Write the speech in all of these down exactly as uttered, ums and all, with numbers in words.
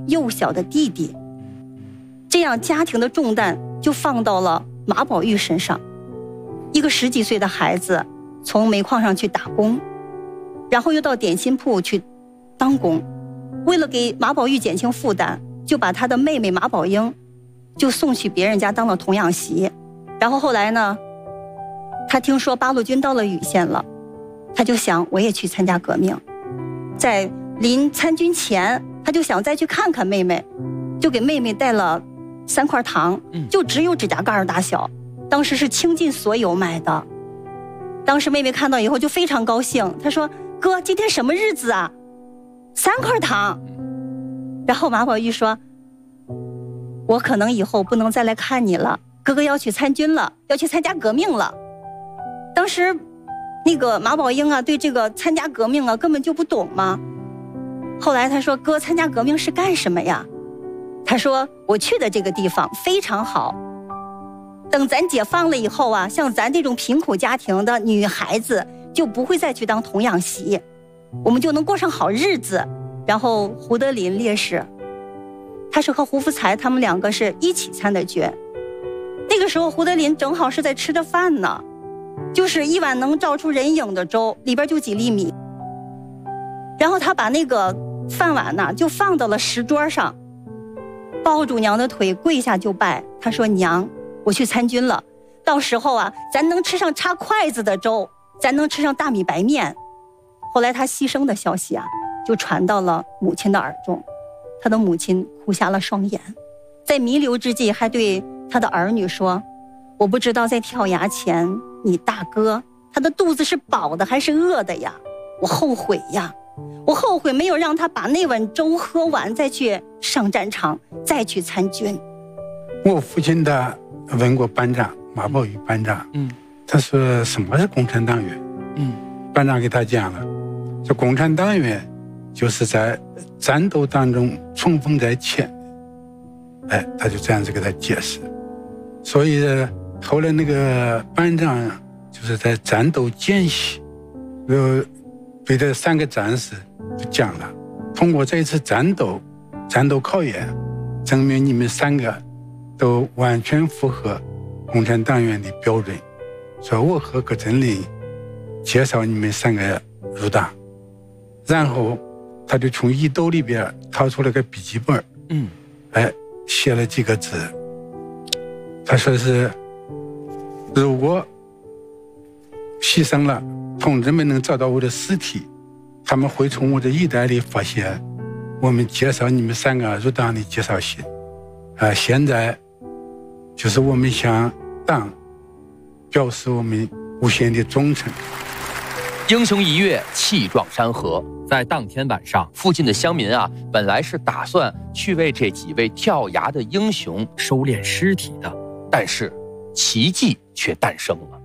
幼小的弟弟，这样家庭的重担就放到了马宝玉身上。一个十几岁的孩子从煤矿上去打工，然后又到点心铺去当工，为了给马宝玉减轻负担，就把他的妹妹马宝英就送去别人家当了童养媳。然后后来呢，他听说八路军到了禹县了，他就想我也去参加革命。在临参军前，他就想再去看看妹妹，就给妹妹带了三块糖，就只有指甲盖大小，当时是倾尽所有买的。当时妹妹看到以后就非常高兴，她说：哥，今天什么日子啊？三块糖。然后马宝玉说：我可能以后不能再来看你了，哥哥要去参军了，要去参加革命了。当时那个马宝英啊，对这个参加革命啊根本就不懂嘛。后来他说：哥，参加革命是干什么呀？他说：我去的这个地方非常好，等咱解放了以后啊，像咱这种贫苦家庭的女孩子就不会再去当童养媳，我们就能过上好日子。然后胡德林烈士，他是和胡福才他们两个是一起参的军。那个时候胡德林正好是在吃着饭呢，就是一碗能照出人影的粥，里边就几粒米。然后他把那个饭碗呢就放到了石桌上，抱住娘的腿跪下就拜。他说：娘，我去参军了，到时候啊咱能吃上插筷子的粥，咱能吃上大米白面。后来他牺牲的消息啊就传到了母亲的耳中，他的母亲哭瞎了双眼，在弥留之际还对他的儿女说：我不知道在跳崖前你大哥他的肚子是饱的还是饿的呀，我后悔呀，我后悔没有让他把那碗粥喝完再去上战场，再去参军。 我父亲的问过班长马宝玉班长，嗯，他说什么是共产党员？嗯，班长给他讲了，说共产党员就是在战斗当中冲锋在前，哎，他就这样子给他解释。所以后来那个班长就是在战斗间隙，呃，对这三个战士就讲了，通过这一次战斗战斗考验，证明你们三个都完全符合共产党员的标准，说我和葛振林介绍你们三个入党。然后他就从衣兜里边掏出了个笔记本，嗯，哎，写了几个字。他说是，如果牺牲了，同志们能找到我的尸体，他们会从我的衣袋里发现我们介绍你们三个入党的介绍信。啊，现在就是我们向党表示我们无限的忠诚。 英雄一跃，气壮山河。在当天晚上，附近的乡民啊，本来是打算去为这几位跳崖的英雄收敛尸体的，但是奇迹却诞生了。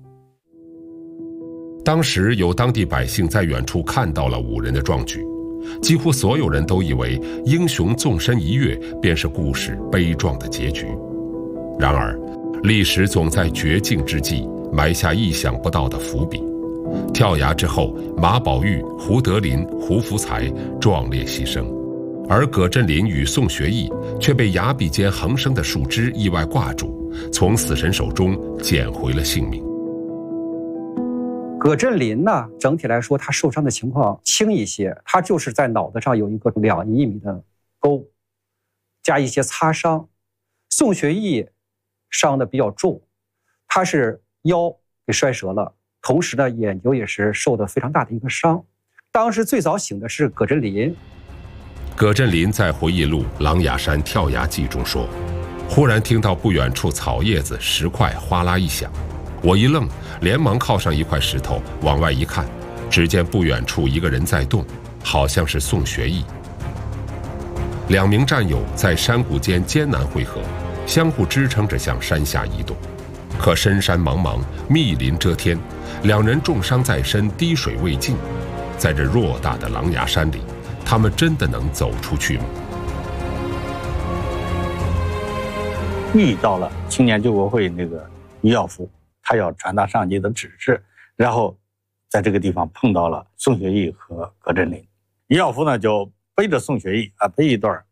当时有当地百姓在远处看到了五人的壮举，几乎所有人都以为英雄纵身一跃便是故事悲壮的结局。然而，历史总在绝境之际埋下意想不到的伏笔。跳崖之后，马宝玉、胡德林、胡福才壮烈牺牲，而葛振林与宋学义却被崖壁间横生的树枝意外挂住，从死神手中捡回了性命。 葛振林呢，整体来说他受伤的情况轻一些，他就是在脑袋上有一个两厘米的沟，加一些擦伤。宋学义伤的比较重，他是腰给摔折了，同时呢眼睛也是受的非常大的一个伤。当时最早醒的是葛振林。 葛振林在回忆录《狼牙山跳崖记》中说，忽然听到不远处草叶子石块哗啦一响，我一愣，连忙靠上一块石头往外一看，只见不远处一个人在动，好像是宋学义。两名战友在山谷间艰难汇合，相互支撑着向山下移动。可深山茫茫，密林遮天，两人重伤在身，滴水未进。在这偌大的狼牙山里，他们真的能走出去吗？ 遇到了青年救国会那个于耀福，他要传达上级的指示，然后在这个地方碰到了宋学义和葛振林。于耀福呢就背着宋学义啊，背一段